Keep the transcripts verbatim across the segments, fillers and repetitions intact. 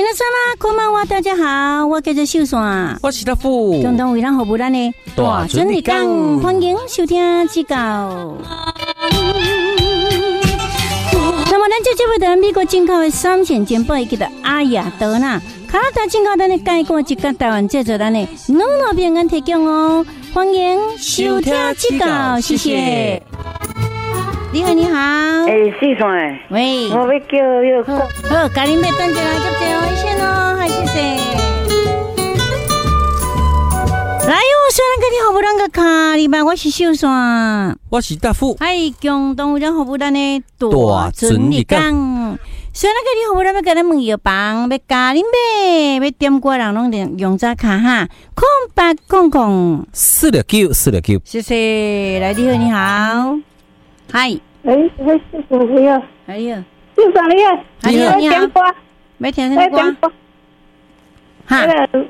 皆様こんばんは，大家好，我叫做秀山， 我是大富， 共同为咱服务咱的大准日讲，欢迎收听指教。那么，咱这节目在美国进口的三线煎包，叫做阿雅德纳，卡拉达进口咱的改过一个台湾制作咱的努努平安提供哦，欢迎收听指教，谢谢。你好，你好。 哎，四川诶。 喂。 我要叫要好，好，家人别等一下，接接哦，先哦，嗨，谢谢。来哟，虽然跟你服务咱个卡，礼拜我是秀山， 我是大富。 嗨，共同为咱服务咱的大准日讲。虽然跟你服务咱要跟咱问药房，要家人买，要点歌人拢用这卡哈，空八空空四六九四六九。 谢谢，来你好，你好。嗨， 哎，我是什么呀？ 哎呀， 是啥呀？ 你好，你好， 点歌， 没听什么歌？哈，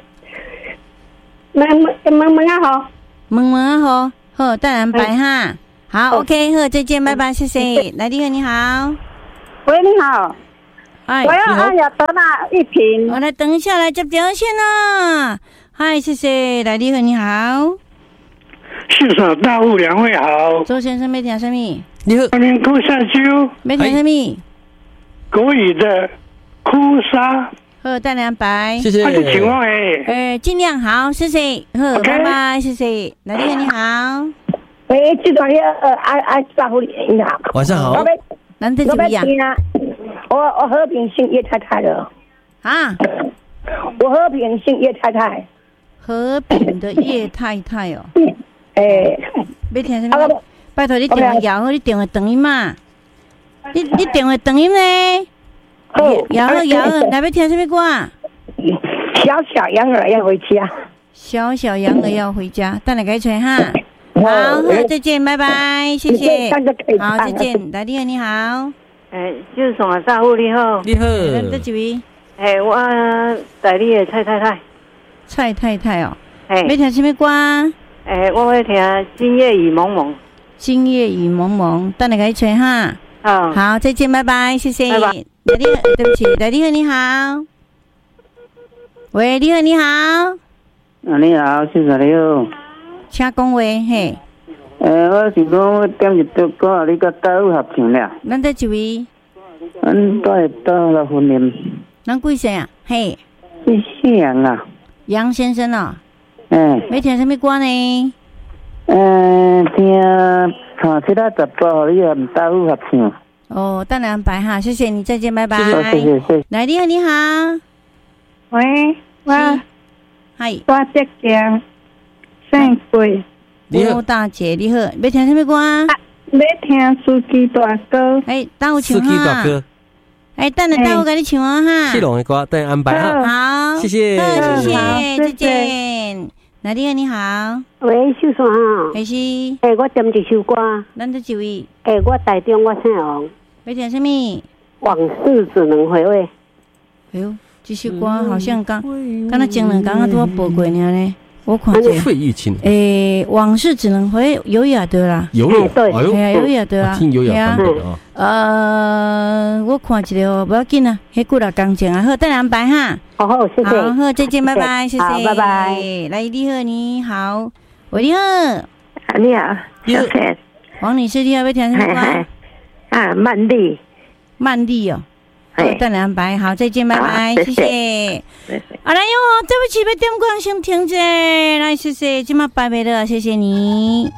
问问问问啊好， 问问啊好，好，当然拜哈，好 ，OK， 好，再见，拜拜，谢谢。来，你好，你好， 喂，你好， 哎， 我要阿雅德纳一瓶， 我来等一下来接电话先啦。嗨，谢谢，来，你好，你好。 市场大户两位好， 周先生没听什么？ 你好， 欢迎顾下秋， 没听什么？ 国语的哭砂， 好，带两百， 谢谢。 我是请问诶， 呃，尽量好，谢谢，好，拜拜，谢谢。来，你好，你好。 喂，这段要呃阿阿大户你好， 晚上好。 难得怎么样？ 我我和平姓叶太太的啊， 我和平姓叶太太， 和平的叶太太哦。 诶， 没听什么？拜托你电话摇好，你电话等音嘛。你你电话等音呢？摇好摇好，来要听什么歌啊？ 小小羊儿要回家。 小小羊儿要回家，等下改吹哈。好，好，再见，拜拜，谢谢。好，再见。来，你好，你好。 诶，就是说大户你好。 你好。 这几位？ 诶，我代理的蔡太太。 蔡太太哦。 诶。 要听什么歌？ 诶，我要听《今夜雨蒙蒙》。 今夜雨蒙蒙，等下改吹哈。 好， 好，再见，拜拜，谢谢。 拜拜。 来，你好，对不起，来，你好，你好。喂，你好，你好。 啊，你好，是啥你好？ 请讲话嘿。 诶，我是讲我点一首歌，你甲大有合唱了。 咱这一位？ 咱都会到了婚姻。 咱几岁啊？嘿。 是姓杨啊。 杨先生哦。 诶。 要听什么歌呢？ 诶，听唱七仔十八，你和大有合唱。 哦，当然白哈，谢谢你，再见，拜拜。 谢谢谢谢。 来，你好，你好。 喂，我嗨， 我浙江姓贵。 吴大姐，你好，要听什么歌啊？ 要听司机大哥。 哎，等我唱哈。 司机大哥。 哎，等下等我给你唱啊哈。 谢龙的歌，等安排哈。 好， 谢谢， 谢谢，再见。来，你好，你好。 喂，秀山啊。 还是？ 诶，我点一首歌。 咱这几位？ 诶，我台中我姓王。 要听什么？ 往事只能回味。 哎呦，这首歌好像刚刚才前两刚刚都播过呢。我看见费玉清， 诶，往事只能回优雅的啦， 优雅， 对， 哎呦， 优雅的啊， 听优雅版本啊。 呃，我看一个不要紧啊，迄几啦工钱啊，好，等安排哈。 好好，谢谢， 好，好，再见，拜拜，谢谢， 拜拜。 来，你好，你好，喂，你好， 你好，小姐， 王女士，你好，要听什么歌？ 啊，曼丽， 曼丽哦。好，等安排，好，再见，拜拜，谢谢。啊，来哟，对不起，要点歌先停者，来，谢谢，今麦拜拜了，谢谢你。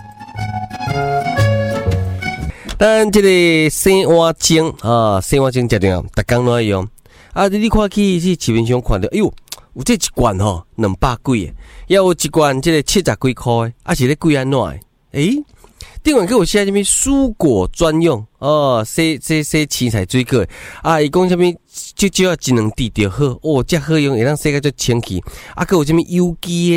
咱这个生活精啊，生活精食着，逐工拢爱用。啊，你你看去去市面上看到，哎呦，有这一罐吼，两百几个，也有一罐这个七十几块的，啊是咧贵安怎的？诶。顶晚给我写什么蔬果专用哦，洗洗洗青菜水果啊，伊讲什么就只要一两滴就好哦，这好用会当洗个做清气啊，还有什么有机的啦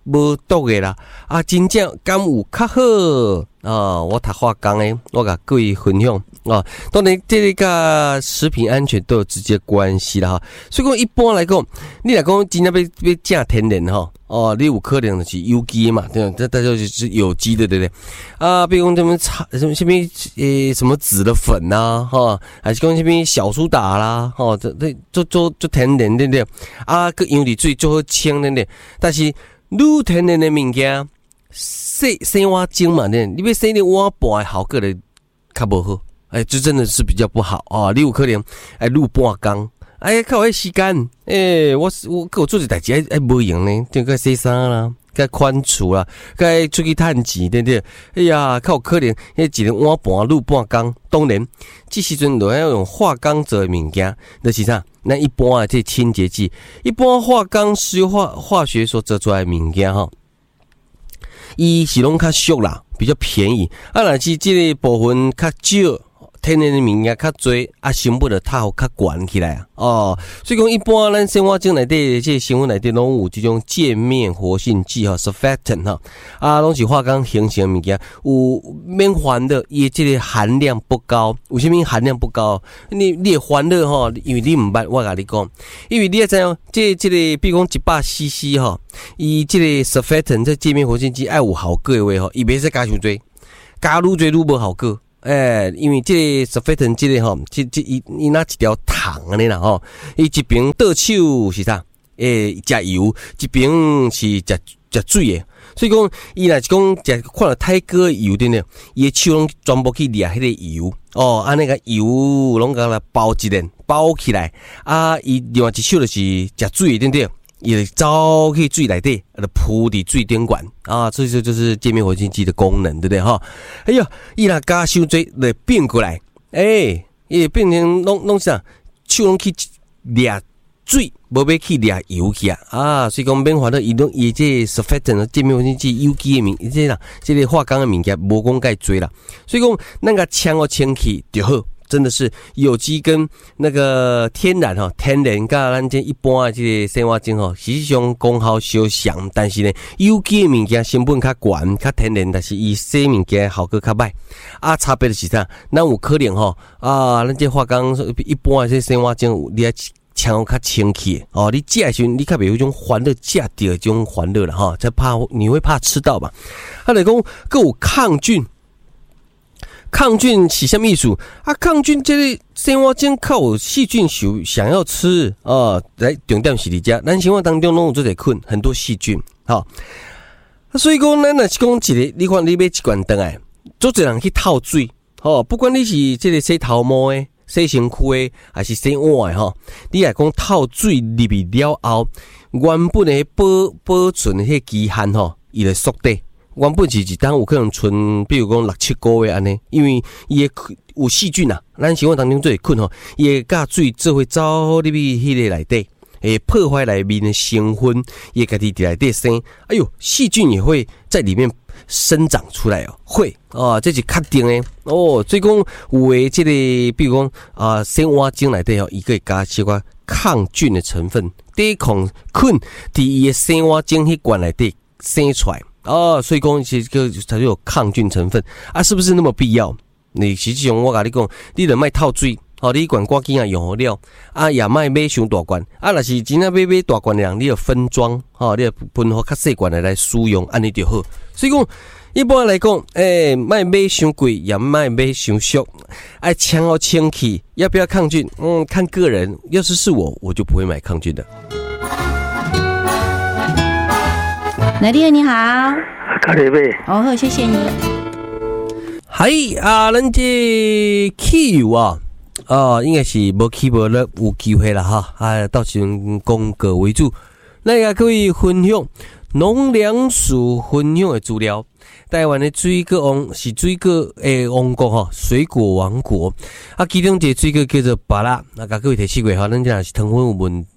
无毒的啦，啊，真正敢有较好啊？我读化工的，我甲各位分享啊。当然，这个甲食品安全都有直接关系啦哈。所以讲，一般来讲，你来讲真正要要正天然哈，哦，你有可能就是有机嘛，对吧？这大家就是有机的，对不对？啊，比如讲什么茶什么什么诶什么籽的粉呐，哈，还是讲什么小苏打啦，哈，这这做做做天然对不对？啊，个养伫水做好清对不对？但是愈天然的物件，洗洗碗精嘛，呢，你要洗你碗盘的效果就较无好，哎，这真的是比较不好啊！你有可能哎录半工，哎，靠，迄时间，哎，我我我做一代志哎哎无用呢，就该洗衫啦，该宽除啦，该出去趁钱，对不对？哎呀，靠，可能迄一个碗盘录半工，当然，这时阵就要用化工做的物件，就是啥？那一般啊，这清洁剂，一般化工石油化化学所做出来的物件哈，伊是拢较俗啦，比较便宜。啊，若是这个部分较少，天然的物件较多，啊，成本就套较悬起来啊。哦，所以讲一般咱生活中内底，这成分内底拢有这种界面活性剂哈 ，surfactant 哈，啊，拢是化工形成的物件，有免烦的，伊这个含量不高。为什么含量不高？你你的烦恼哈，因为你唔捌，我甲你讲，因为你也知道，这这个比如讲一百 C C 哈，伊这个 surfactant 这界面活性剂爱有效果的话吼，伊袂使加伤多，加愈多愈无效果。诶、欸，因为这个 surfactant 这个吼，这这伊伊拿一条糖安尼啦吼，伊一边倒手是啥？诶、欸，食油，一边是食食水的，所以讲伊若是讲食看到太过油对呢，伊的手拢全部去掠迄个油哦，安尼个油拢甲它包一连包起来，啊，伊另外一手就是食水对不对？也走去水内底，啊，铺伫水顶管啊，所以说就是界面活性剂的功能，对不对哈？哎呀，伊若加伤多，就变过来，哎，伊变成弄弄啥，手拢去掠水，无要去掠油去啊！啊，所以讲免烦恼，伊拢伊这 surfactant 界面活性剂有机的物，这啦，这个化工的物件无讲介多啦，所以讲咱个清哦清气就好。真的是有机跟那个天然哈，天然甲咱这一般的这个生活精吼，实际上功效相像，但是呢，有机的物件成本较悬，较天然，但是伊洗物件效果较歹。啊，差别就是啥？咱有可能吼啊，咱这化工一般的这生活精，你要抢较清气哦，你食的时候你较袂有种烦恼，食到这种烦恼了哈，才怕你会怕吃到吧？啊，来讲佫有抗菌。抗菌是什么意思啊？抗菌这个生活中较有细菌想想要吃啊，来重点是伫遮，咱生活当中拢有做者菌，很多细菌，哈、啊。所以讲，咱若是讲一个，你看你买一罐灯来，做者人去透水，吼、哦，不管你是这个洗头毛的、洗身躯的，还是洗碗的，吼，你来讲透水入去了后，原本的保保存的迄期限吼，伊就缩短。原本是一当有可能存，比如讲六七个月安尼，因为伊个有细菌啊，咱生活当中做会菌吼，伊会甲水做会走入去迄个内底，会破坏内面的成分，伊家己伫内底生，哎呦，细菌也会在里面生长出来哦，会啊，这是确定的哦。所以讲有诶，这个比如讲啊，生活精内底哦，伊可以加些个抗菌的成分，抵抗菌伫伊诶生活精迄罐内底生出来。哦，所以讲其实个它就有抗菌成分啊，是不是那么必要？你实际上我跟你讲，你得卖套水，好、哦，你罐赶紧啊用好了，啊也卖买伤大罐，啊若是真正买买大罐的人，你要分装，吼、哦，你要分好较细罐的来使用，安尼就好。所以讲一般来讲，诶、欸，卖买伤贵，也卖买伤俗，爱清好清气，要不要抗菌？嗯，看个人。要是是我，我就不会买抗菌的。 来弟你好， 卡里贝， 哦好，谢谢你。 嗨啊，咱这汽油啊，啊，应该是无起无落，有机会啦哈。啊，到时讲个为主，咱也可以分享农粮署分享的资料。台湾的水果王是水果诶王国哈，水果王国啊，其中一个水果叫做芭乐，啊，甲各位提示过哈，咱这若是糖分有问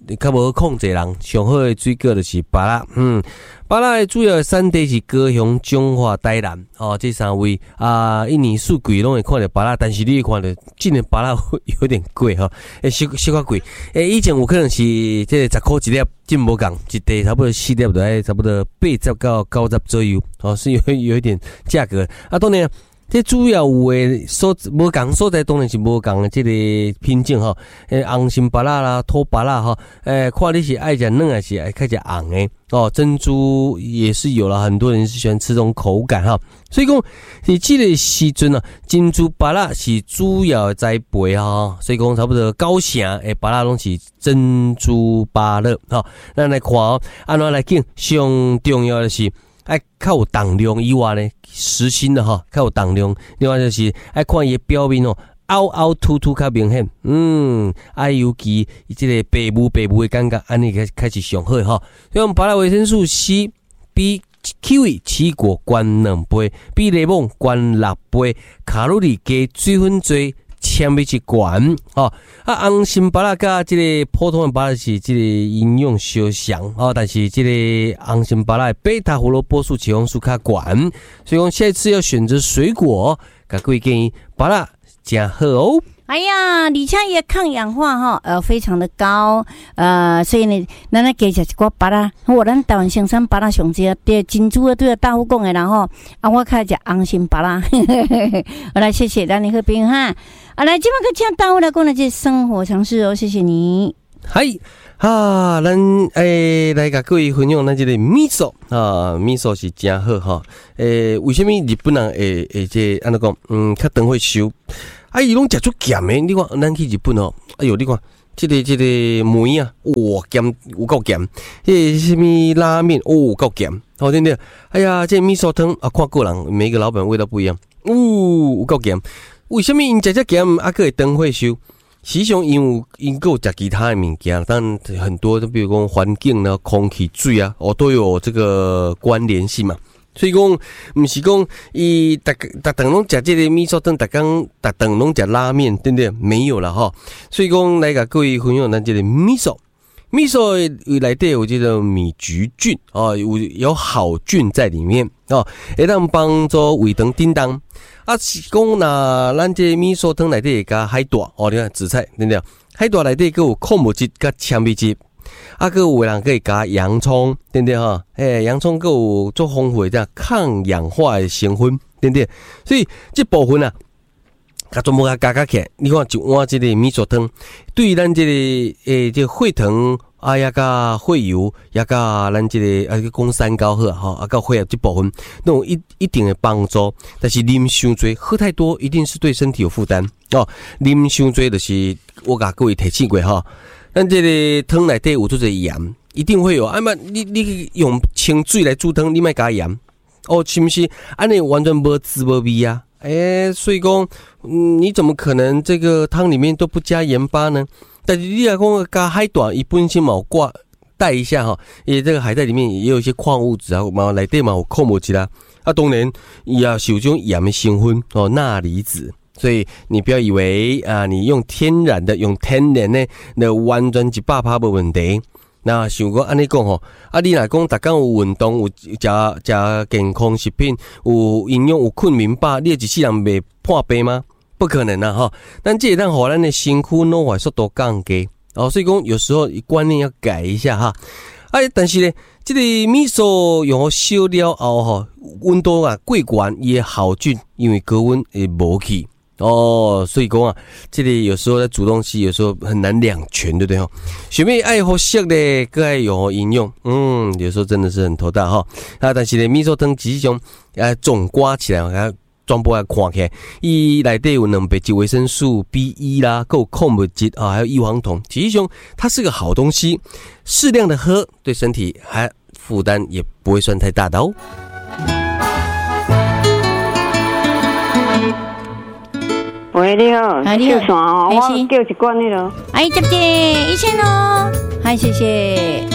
较无控制人上好的水果就是芭乐，嗯，芭乐的主要的产地是高雄、中华、台南，哦，这三位啊，一年四季拢会看到芭乐，但是你会看到今年芭乐有点贵哈，诶，小小可贵，诶，以前有可能是这个十块一粒，今无共一地差不多四粒就爱差不多八十到九十左右，哦，是有有一点价格啊，当然。这主要有诶所无共所在，当然是无共诶这个品种吼，诶红心芭乐啦、土芭乐哈，诶看你是爱食嫩还是爱较食红诶哦，珍珠也是有了，很多人是喜欢吃这种口感哈，所以讲是这个时阵啊，珍珠芭乐是主要的栽培哈，所以讲差不多九成诶芭乐拢是珍珠芭乐哈，咱来看哦，安怎来讲，上重要的是。爱较有重量以外呢，实心的哈，较有重量。另外就是爱看伊的表面哦，凹凹凸凸较明显。嗯，啊尤其这个白雾白雾的感觉，安尼开开始上好哈。所以我们芭乐维生素 C 比 kiwi 奇果悬两倍，比柠檬悬六倍，卡路里低，水分多。纤维质悬哦，啊，红心芭乐甲这个普通的芭乐是这个营养相像哦，但是这个红心芭乐贝塔胡萝卜素、茄红素较悬，所以讲下一次要选择水果，甲各位建议芭乐真好哦。 哎呀，而且也抗氧化哈，呃，非常的高，呃，所以呢，咱来加食一寡芭乐，我咱台湾生产芭乐上济，对珍珠啊，对大夫讲的然后啊，我较食红心芭乐，好来，谢谢咱的好朋友哈。啊，来，今晚个请大夫来讲的这生活常识哦，谢谢你。 嗨，啊，咱诶来甲各位分享咱这个味噌啊，味噌是真好哈。诶，为什么日本人会会这安怎讲？嗯，较长会收。啊，伊拢食出咸的，你看咱去日本哦，哎哟，你看这个这个梅啊，哇，咸有够咸，迄个什么拉面，哦，够咸，好对不对？哎呀，这味噌汤啊，看个人每个老板味道不一样，哦，有够咸。为什么因食遮咸啊，个会长会收？实际上因有因有食其他的物件，但很多，比如讲环境呢、空气、水啊，哦，都有这个关联性嘛。所以讲，毋是讲伊逐逐顿拢食这个味噌汤，逐工逐顿拢食拉面，对不对？没有啦哈。所以讲来甲各位分享咱这个味噌，味噌内底有这个米菊菌哦，有有好菌在里面哦，会当帮助胃肠叮当。啊，是讲那咱这味噌汤内底会加海带哦，你看紫菜，对不对？海带内底佫有矿物质甲纤维质。啊，个有人可以加洋葱，对不对哈？诶，洋葱个有做丰富的抗氧化的成分，对不对？所以这部分啊，甲全部甲加加起来，你看一碗这个味噌汤，对于咱这个诶这个血糖啊，也甲血油，也甲咱这个啊个讲三高好哈，啊甲血压这部分，那种一一定的帮助。但是啉伤多，喝太多一定是对身体有负担哦。啉伤多就是我甲各位提醒过哈。咱这个汤内底有做者盐，一定会有。啊嘛，你你用清水来煮汤，你莫加盐，哦，是不是？安尼完全无滋无味啊！诶、欸，所以讲，嗯，你怎么可能这个汤里面都不加盐巴呢？但是你来讲加海带，伊本身嘛有挂带一下哈，因为这个海带里面也有一些矿物质啊，嘛内底嘛有矿物质啊。啊，当然也有这种盐的成分哦，钠离子。所以你不要以为啊，你用天然的、用天然的，那完全一百趴无问题。那想讲安尼讲吼，啊，你若讲逐工有运动，有食食健康食品，有营养，有困眠饱，你一世人袂破病吗？不可能啊！哈，但这让互咱的身躯老化速度降低哦，所以讲有时候观念要改一下哈。哎，但是呢，这个味噌用好烧了后吼，温度啊过悬，伊的好菌因为高温会无去。哦，所以讲啊，这里有时候在煮东西，有时候很难两全，对不对哈？选妹爱好色的，各爱有营养，嗯，有时候真的是很头大哈。啊，但是呢，味噌汤只是种呃总刮起来，它全部来看起来，伊内底有两百级维生素 B 一 啦，够矿物质啊，还有异黄酮，实际上它是个好东西，适量的喝，对身体还负担也不会算太大的哦。 喂，你好， 哎，你好， 哦，我叫一罐那个。 哎，接接，一千哦，嗨，谢谢。